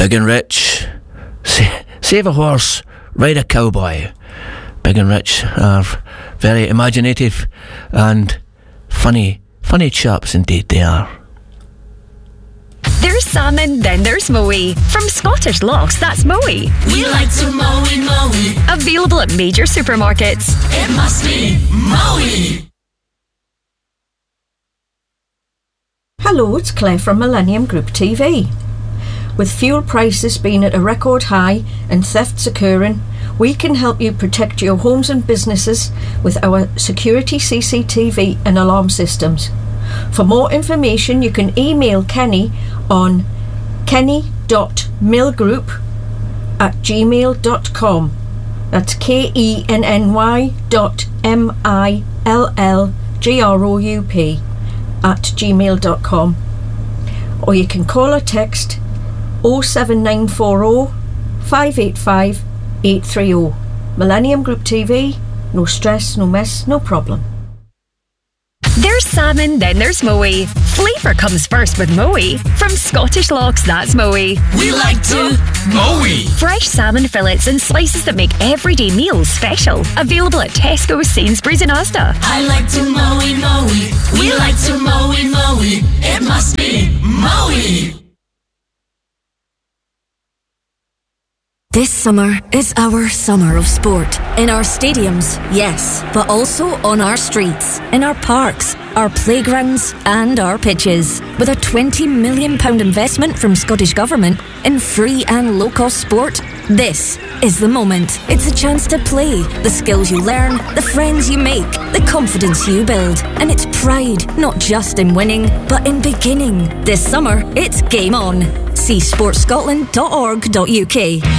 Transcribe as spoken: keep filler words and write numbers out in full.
Big and Rich, sa- save a horse, ride a cowboy. Big and Rich are very imaginative and funny, funny chaps indeed they are. There's salmon, then there's Moe. From Scottish Lochs, that's Moe. We like to mow mow. Available at major supermarkets. It must be Moe. Hello, it's Claire from Millennium Group T V. With fuel prices being at a record high and thefts occurring, we can help you protect your homes and businesses with our security C C T V and alarm systems. For more information, you can email Kenny on kenny dot millgroup at gmail dot com. That's K E N N Y dot M I L L G R O U P at gmail dot com. Or you can call or text oh seven nine four oh, five eight five, eight three oh. Millennium Group T V, no stress, no mess, no problem. There's salmon, then there's Moe. Flavour comes first with Moe. From Scottish Lochs, that's Moe. We like to mow. Fresh salmon fillets and slices that make everyday meals special. Available at Tesco, Sainsbury's and Asda. I like to mow mow. We like to mow mow. It must be Moe. This summer is our summer of sport. In our stadiums, yes, but also on our streets, in our parks, our playgrounds and our pitches. With a twenty million pounds investment from Scottish Government in free and low-cost sport, this is the moment. It's a chance to play, the skills you learn, the friends you make, the confidence you build. And it's pride, not just in winning, but in beginning. This summer, it's game on. See sports scotland dot org dot U K.